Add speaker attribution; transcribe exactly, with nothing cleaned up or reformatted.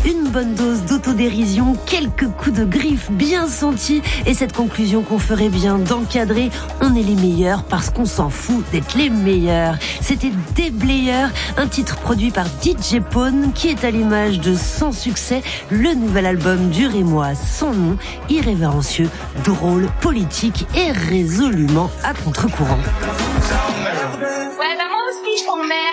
Speaker 1: Une bonne dose d'autodérision, quelques coups de griffe bien sentis et cette conclusion qu'on ferait bien d'encadrer. On est les meilleurs parce qu'on s'en fout d'être les meilleurs. C'était Déblayeur, un titre produit par D J Pone qui est à l'image de Sans Succès, le nouvel album du Rémois sans nom, irrévérencieux, drôle, politique et résolument à contre-courant.
Speaker 2: Ouais, bah moi aussi je t'emmerde.